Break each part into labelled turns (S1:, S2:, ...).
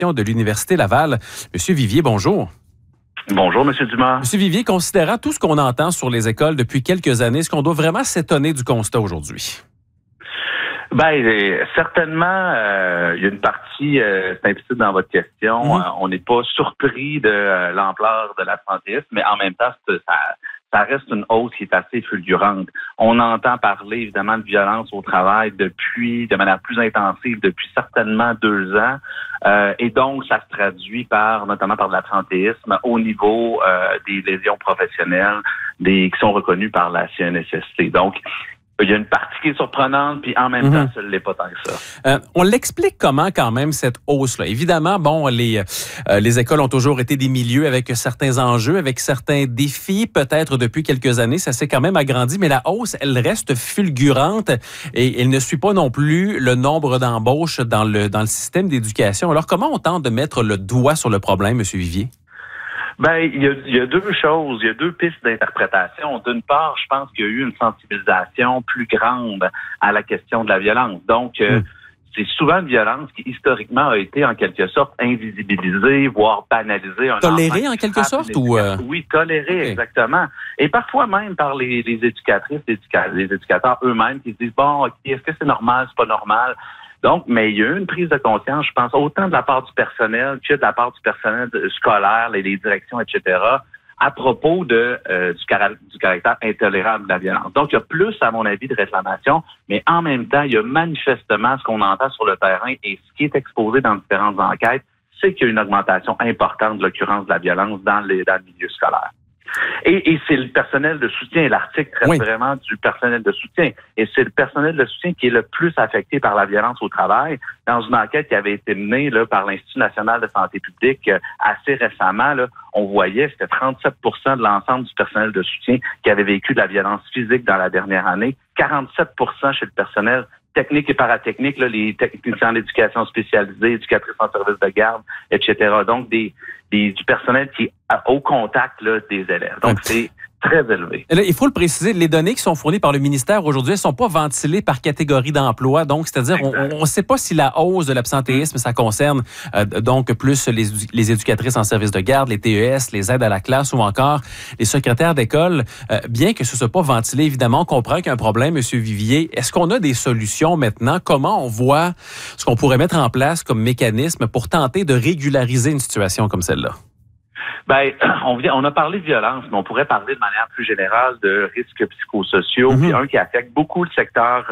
S1: de l'Université Laval. Monsieur Vivier, bonjour.
S2: Bonjour, M. Dumas.
S1: Monsieur Vivier, considérant tout ce qu'on entend sur les écoles depuis quelques années, est-ce qu'on doit vraiment s'étonner du constat aujourd'hui?
S2: Certainement, il y a une partie, c'est implicite dans votre question, on n'est pas surpris de l'ampleur de l'absentéisme, mais en même temps, ça reste une hausse qui est assez fulgurante. On entend parler évidemment de violence au travail de manière plus intensive depuis certainement 2 ans. Et donc, ça se traduit notamment par de l'absentéisme au niveau des lésions professionnelles qui sont reconnues par la CNSST. Donc, il y a une partie qui est surprenante, puis en même temps, ça ne l'est pas tant que ça.
S1: On l'explique comment quand même cette hausse-là? Évidemment, les écoles ont toujours été des milieux avec certains enjeux, avec certains défis. Peut-être depuis quelques années, ça s'est quand même agrandi, mais la hausse, elle reste fulgurante et elle ne suit pas non plus le nombre d'embauches dans le système d'éducation. Alors, comment on tente de mettre le doigt sur le problème, M. Vivier?
S2: Il y a 2 choses, il y a 2 pistes d'interprétation. D'une part, je pense qu'il y a eu une sensibilisation plus grande à la question de la violence. Donc, c'est souvent une violence qui, historiquement, a été en quelque sorte invisibilisée, voire banalisée.
S1: Tolérée en quelque sorte?
S2: Oui, tolérée, exactement. Et parfois même par les éducatrices, les éducateurs eux-mêmes qui se disent, bon, OK, est-ce que c'est normal, c'est pas normal? Donc, mais il y a eu une prise de conscience, je pense, autant de la part du personnel que de la part du personnel scolaire, les directions, etc., à propos du caractère intolérable de la violence. Donc, il y a plus, à mon avis, de réclamations, mais en même temps, il y a manifestement ce qu'on entend sur le terrain et ce qui est exposé dans différentes enquêtes, c'est qu'il y a une augmentation importante de l'occurrence de la violence dans le milieu scolaire. Et c'est le personnel de soutien. L'article traite vraiment du personnel de soutien. Et c'est le personnel de soutien qui est le plus affecté par la violence au travail. Dans une enquête qui avait été menée par l'Institut national de santé publique assez récemment, on voyait que c'était 37% de l'ensemble du personnel de soutien qui avait vécu de la violence physique dans la dernière année, 47% chez le personnel technique et paratechnique, les techniciens en éducation spécialisée, éducatrices en service de garde, etc. Donc, du personnel qui est au contact des élèves. Donc, c'est très élevé.
S1: Là, il faut le préciser, les données qui sont fournies par le ministère aujourd'hui, elles ne sont pas ventilées par catégorie d'emploi. Donc, c'est-à-dire, on ne sait pas si la hausse de l'absentéisme, ça concerne donc plus les éducatrices en service de garde, les TES, les aides à la classe ou encore les secrétaires d'école. Bien que ce ne soit pas ventilé, évidemment, on comprend qu'il y a un problème, M. Vivier. Est-ce qu'on a des solutions maintenant? Comment on voit ce qu'on pourrait mettre en place comme mécanisme pour tenter de régulariser une situation comme celle-là?
S2: On a parlé de violence, mais on pourrait parler de manière plus générale de risques psychosociaux, puis un qui affecte beaucoup le secteur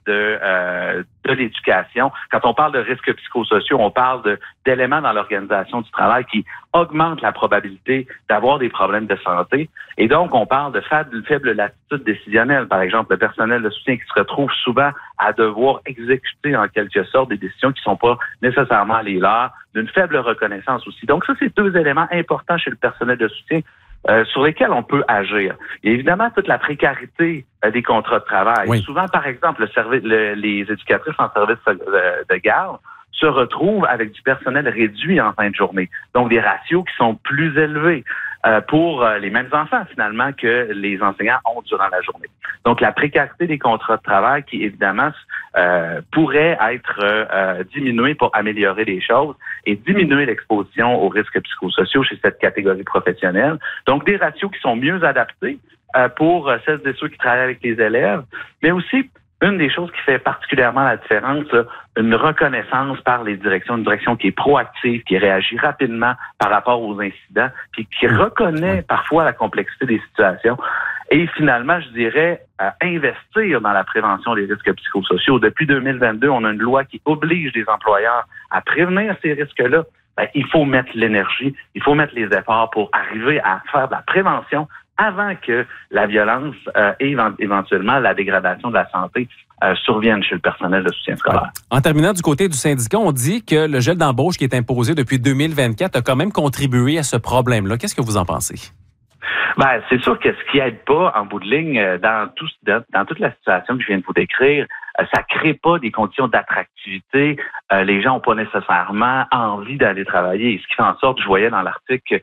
S2: de l'éducation. Quand on parle de risques psychosociaux, on parle d'éléments dans l'organisation du travail qui augmentent la probabilité d'avoir des problèmes de santé. Et donc, on parle de faible latitude décisionnelle. Par exemple, le personnel de soutien qui se retrouve souvent à devoir exécuter en quelque sorte des décisions qui ne sont pas nécessairement les leurs, d'une faible reconnaissance aussi. Donc, ça, c'est 2 éléments importants chez le personnel de soutien sur lesquels on peut agir. Il y a évidemment toute la précarité des contrats de travail.
S1: Oui.
S2: Souvent, par exemple, les éducatrices en service de garde se retrouvent avec du personnel réduit en fin de journée. Donc, des ratios qui sont plus élevés pour les mêmes enfants, finalement, que les enseignants ont durant la journée. Donc, la précarité des contrats de travail qui, évidemment, pourrait être diminuée pour améliorer les choses et diminuer l'exposition aux risques psychosociaux chez cette catégorie professionnelle. Donc, des ratios qui sont mieux adaptés pour celles et ceux qui travaillent avec les élèves, mais aussi une des choses qui fait particulièrement la différence, une reconnaissance par les directions, une direction qui est proactive, qui réagit rapidement par rapport aux incidents, puis qui reconnaît parfois la complexité des situations. Et finalement, je dirais, investir dans la prévention des risques psychosociaux. Depuis 2022, on a une loi qui oblige les employeurs à prévenir ces risques-là. Il faut mettre l'énergie, il faut mettre les efforts pour arriver à faire de la prévention avant que la violence et éventuellement la dégradation de la santé surviennent chez le personnel de soutien scolaire.
S1: En terminant, du côté du syndicat, on dit que le gel d'embauche qui est imposé depuis 2024 a quand même contribué à ce problème-là. Qu'est-ce que vous en pensez?
S2: C'est sûr que ce qui aide pas, en bout de ligne, dans toute la situation que je viens de vous décrire, ça crée pas des conditions d'attractivité. Les gens n'ont pas nécessairement envie d'aller travailler. Ce qui fait en sorte, je voyais dans l'article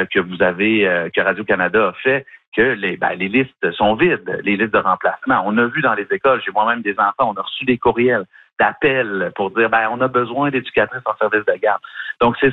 S2: que Radio-Canada a fait, que les listes sont vides, les listes de remplacement. On a vu dans les écoles, j'ai moi-même des enfants, on a reçu des courriels. d'appel pour dire, on a besoin d'éducatrices en service de garde. Donc, c'est